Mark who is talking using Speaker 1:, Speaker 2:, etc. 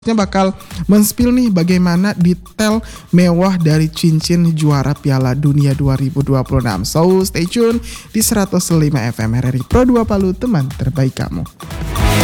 Speaker 1: bakal men-spill nih bagaimana detail mewah dari cincin juara Piala Dunia 2026. So stay tune di 105 FM RRI Pro 2 Palu, teman terbaik kamu.